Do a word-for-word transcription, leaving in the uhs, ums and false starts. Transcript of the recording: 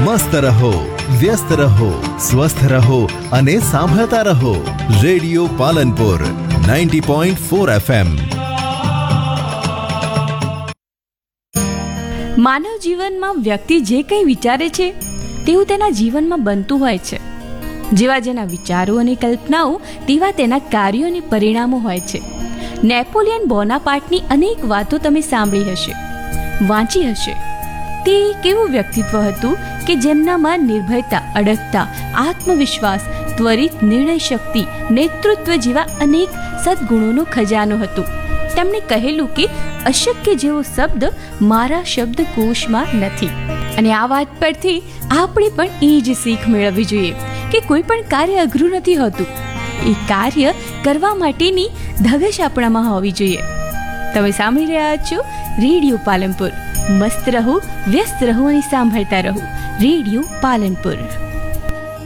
મસ્ત રહો, વ્યસ્ત રહો, સ્વસ્થ રહો અને સાંભળતા રહો radio Palanpur ninety point four FM. માનવ જીવનમાં વ્યક્તિ જે કંઈ વિચારે છે તેવું તેના જીવનમાં બનતું હોય છે. જેવા જેના વિચારો અને કલ્પનાઓ તેવા તેના કાર્યો અને પરિણામો હોય છે. નેપોલિયન બોનાપાર્ટની અનેક વાતો તમે સાંભળી હશે, વાંચી હશે. તે કેવું વ્યક્તિત્વ હતું કે જેમનામાં નિર્ભયતા, અડગતા, આત્મવિશ્વાસ, ત્વરિત નિર્ણય શક્તિ, નેતૃત્વ જેવા અનેક સદગુણોનો ખજાનો હતો. તેમણે કહેલું કે અશક્ય જેવો શબ્દ મારા શબ્દકોશમાં નથી. અને આ વાત પરથી આપણે પણ એ જ શીખ મેળવવી જોઈએ કે કોઈ પણ કાર્ય અઘરું નથી હોતું. એ કાર્ય કરવા માટેની ધગશ આપણામાં હોવી જોઈએ. તમે સાંભળી રહ્યા છો રેડિયો પાલનપુર. મસ્ત રહો, વ્યસ્ત રહો અને સાંભળતા રહો રેડિયો પાલનપુર.